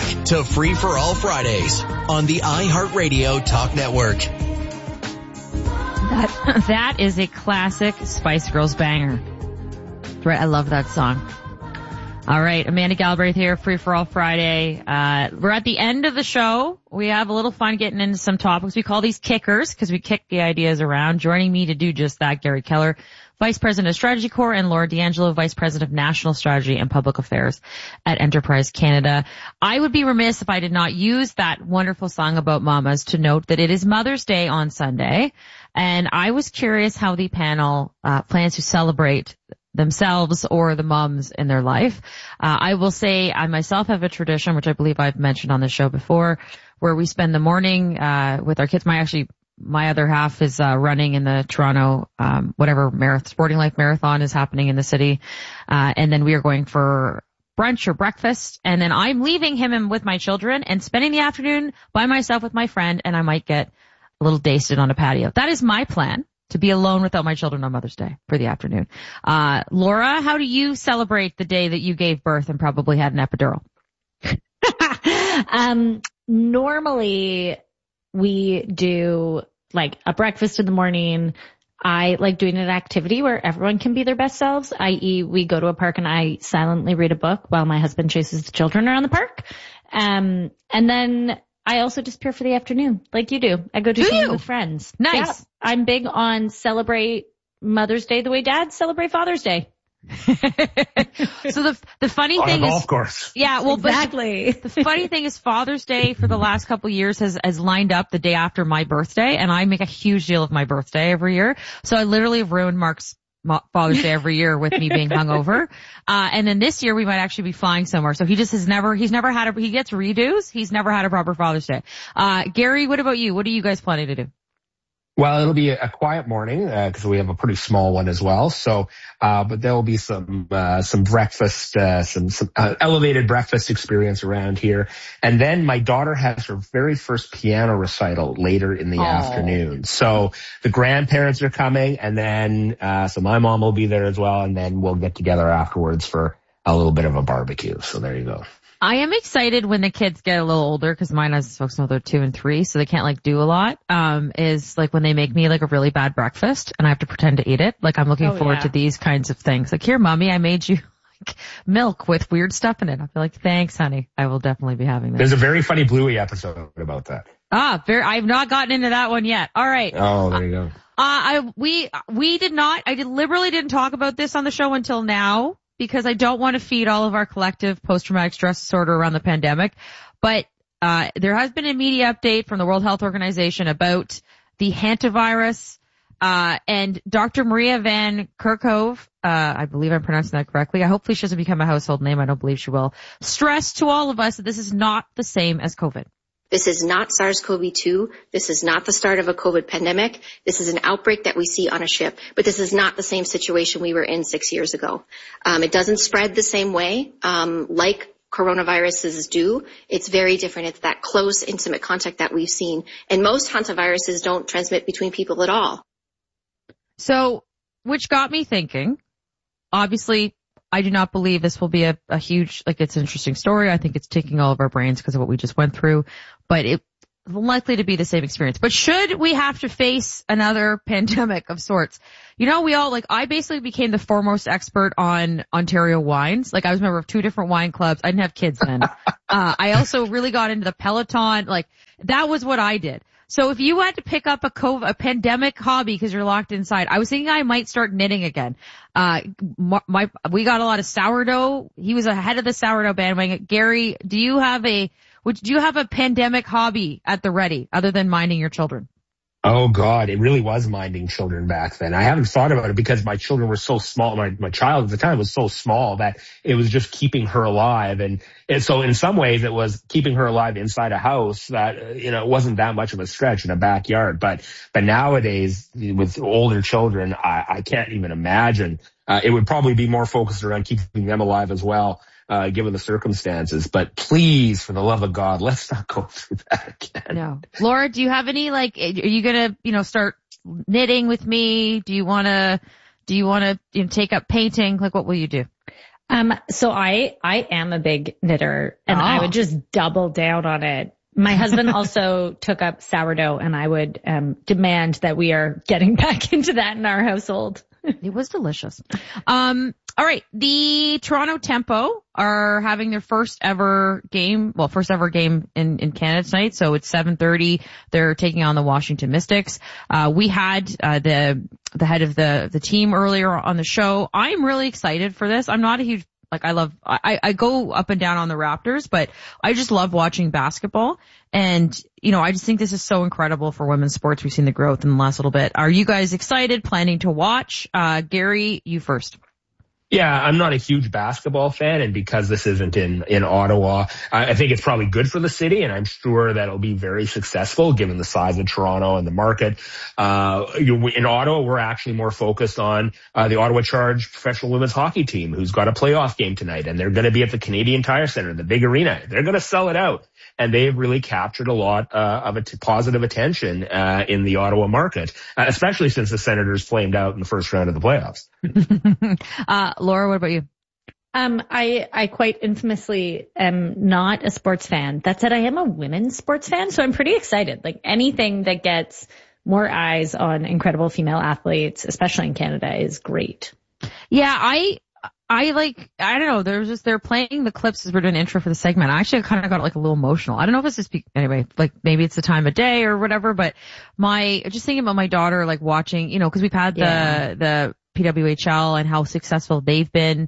to Free for All Fridays on the iHeartRadio Talk Network. That is a classic Spice Girls banger. Right, I love that song. All right, Amanda Galbraith here, Free for All Friday. We're at the end of the show. We have a little fun getting into some topics. We call these kickers because we kick the ideas around. Joining me to do just that, Gary Keller, Vice President of Strategy Corps, and Laura D'Angelo, Vice President of National Strategy and Public Affairs at Enterprise Canada. I would be remiss if I did not use that wonderful song about mamas to note that it is Mother's Day on Sunday, and I was curious how the panel plans to celebrate themselves or the moms in their life. I will say I myself have a tradition, which I believe I've mentioned on the show before, where we spend the morning with our kids. My other half is running in the Toronto Sporting Life Marathon is happening in the city, and then we are going for brunch or breakfast, and then I'm leaving him with my children and spending the afternoon by myself with my friend, and I might get a little dasted on a patio. That is my plan, to be alone without my children on Mother's Day for the afternoon. Laura, how do you celebrate the day that you gave birth and probably had an epidural? Normally we do like a breakfast in the morning. I like doing an activity where everyone can be their best selves, i.e. we go to a park and I silently read a book while my husband chases the children around the park. And then I also disappear for the afternoon, like you do. I go do something with friends. Nice. Yeah, I'm big on celebrate Mother's Day the way dads celebrate Father's Day. So the funny thing is, golf course. Yeah, well, exactly. The funny thing is Father's Day for the last couple of years has lined up the day after my birthday, and I make a huge deal of my birthday every year. So I literally have ruined Mark's Father's Day every year with me being hungover. And then this year we might actually be flying somewhere. So he gets redos. He's never had a proper Father's Day. Gary, what about you? What are you guys planning to do? Well, it'll be a quiet morning, because we have a pretty small one as well. So, but there will be some breakfast, some elevated breakfast experience around here. And then my daughter has her very first piano recital later in the afternoon. So the grandparents are coming, and then, so my mom will be there as well. And then we'll get together afterwards for a little bit of a barbecue. So there you go. I am excited when the kids get a little older, because mine, as folks know, they're 2 and 3, so they can't like do a lot. Is like when they make me like a really bad breakfast and I have to pretend to eat it. Like I'm looking forward to these kinds of things. Like, here, mommy, I made you like milk with weird stuff in it. I'll be like, thanks, honey. I will definitely be having that. There's a very funny Bluey episode about that. I've not gotten into that one yet. All right. Oh, there you go. I deliberately didn't talk about this on the show until now, because I don't want to feed all of our collective post-traumatic stress disorder around the pandemic. But there has been a media update from the World Health Organization about the hantavirus, and Dr. Maria Van Kerkhove, I believe I'm pronouncing that correctly. Hopefully she doesn't become a household name. I don't believe she will. Stress to all of us that this is not the same as COVID. This is not SARS-CoV-2. This is not the start of a COVID pandemic. This is an outbreak that we see on a ship. But this is not the same situation we were in 6 years ago. It doesn't spread the same way like coronaviruses do. It's very different. It's that close, intimate contact that we've seen. And most hantaviruses don't transmit between people at all. So, which got me thinking, obviously, I do not believe this will be a huge, like, it's an interesting story. I think it's taking all of our brains because of what we just went through, but it's likely to be the same experience. But should we have to face another pandemic of sorts? You know, I basically became the foremost expert on Ontario wines. Like, I was a member of 2 different wine clubs. I didn't have kids then. I also really got into the Peloton. Like, that was what I did. So if you had to pick up a pandemic hobby because you're locked inside, I was thinking I might start knitting again. We got a lot of sourdough. He was ahead of the sourdough bandwagon. Gary, do you have a pandemic hobby at the ready other than minding your children? Oh God, it really was minding children back then. I haven't thought about it because my children were so small. My child at the time was so small that it was just keeping her alive. And so in some ways it was keeping her alive inside a house that, it wasn't that much of a stretch in a backyard. But nowadays with older children, I can't even imagine. It would probably be more focused around keeping them alive as well. Given the circumstances, but please, for the love of God, let's not go through that again. No. Laura, do you have any, are you gonna, start knitting with me? Do you wanna take up painting? Like, what will you do? So I am a big knitter, and I would just double down on it. My husband also took up sourdough, and I would demand that we are getting back into that in our household. It was delicious. All right. The Toronto Tempo are having their first ever game in Canada tonight. So it's 7:30. They're taking on the Washington Mystics. We had, the head of the team earlier on the show. I'm really excited for this. I'm not a huge, I go up and down on the Raptors, but I just love watching basketball. And, I just think this is so incredible for women's sports. We've seen the growth in the last little bit. Are you guys excited, planning to watch? Gary, you first. Yeah, I'm not a huge basketball fan, and because this isn't in Ottawa, I think it's probably good for the city, and I'm sure that it'll be very successful given the size of Toronto and the market. In Ottawa, we're actually more focused on the Ottawa Charge professional women's hockey team, who's got a playoff game tonight, and they're going to be at the Canadian Tire Centre, the big arena. They're going to sell it out. And they've really captured a lot of positive attention in the Ottawa market, especially since the Senators flamed out in the first round of the playoffs. Laura, what about you? I quite infamously am not a sports fan. That said, I am a women's sports fan, so I'm pretty excited. Like anything that gets more eyes on incredible female athletes, especially in Canada, is great. Yeah, I don't know, they're playing the clips as we're doing an intro for the segment. I actually kind of got a little emotional. I don't know if it's just anyway, maybe it's the time of day or whatever, but just thinking about my daughter, watching, cause we've had the PWHL and how successful they've been,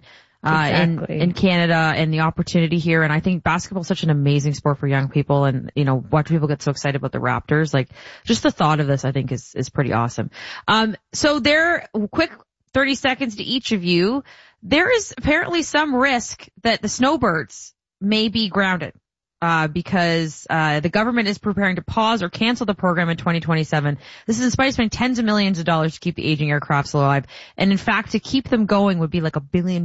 in Canada and the opportunity here. And I think basketball is such an amazing sport for young people, and, watching people get so excited about the Raptors, just the thought of this, I think is pretty awesome. So there, quick 30 seconds to each of you. There is apparently some risk that the Snowbirds may be grounded, because the government is preparing to pause or cancel the program in 2027. This is in spite of spending tens of millions of dollars to keep the aging aircrafts alive. And in fact, to keep them going would be $1 billion.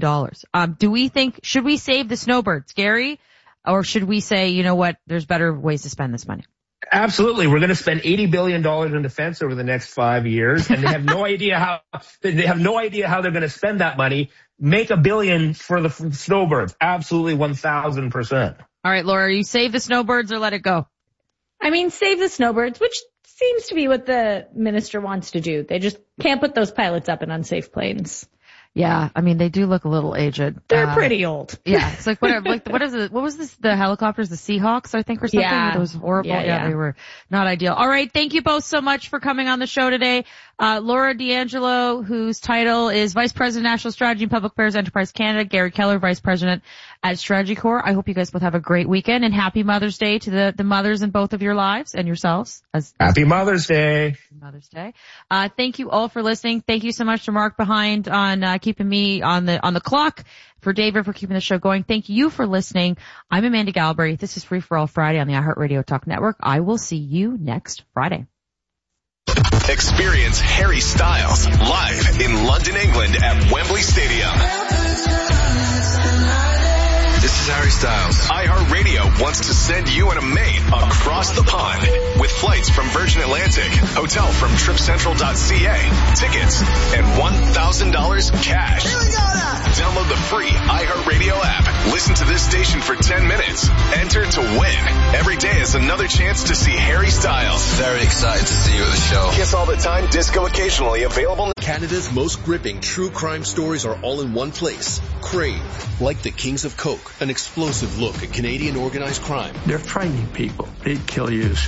Should we save the Snowbirds, Gary? Or should we say, you know what, there's better ways to spend this money? Absolutely. We're going to spend $80 billion in defense over the next 5 years, and they have no idea how they're going to spend that money. Make $1 billion for the Snowbirds. Absolutely 1,000%. All right, Laura, you save the Snowbirds or let it go? I mean, save the Snowbirds, which seems to be what the minister wants to do. They just can't put those pilots up in unsafe planes. Yeah, I mean, they do look a little aged. They're pretty old. Yeah, it's what was this, the helicopters, the Seahawks, I think, or something? Yeah. It was horrible. Yeah, they were not ideal. All right, thank you both so much for coming on the show today. Laura D'Angelo, whose title is Vice President, National Strategy and Public Affairs, Enterprise Canada. Gary Keller, Vice President at Strategy Corps. I hope you guys both have a great weekend, and happy Mother's Day to the mothers in both of your lives and yourselves. Happy Mother's Day. Mother's Day. Thank you all for listening. Thank you so much to Mark behind on keeping me on the clock, for David for keeping the show going. Thank you for listening. I'm Amanda Galbraith. This is Free for All Friday on the iHeartRadio Talk Network. I will see you next Friday. Experience Harry Styles live in London, England at Wembley Stadium. This is Harry Styles. iHeartRadio wants to send you and a mate across the pond with flights from Virgin Atlantic, hotel from TripCentral.ca, tickets, and $1,000 cash. Here we go now. Download the free iHeartRadio app. Listen to this station for 10 minutes. Enter to win. Every day is another chance to see Harry Styles. Very excited to see you at the show. Kiss all the time, disco occasionally, available. Canada's most gripping true crime stories are all in one place. Crave, like the Kings of Coke, an explosive look at Canadian organized crime. They're frightening people. They'd kill you.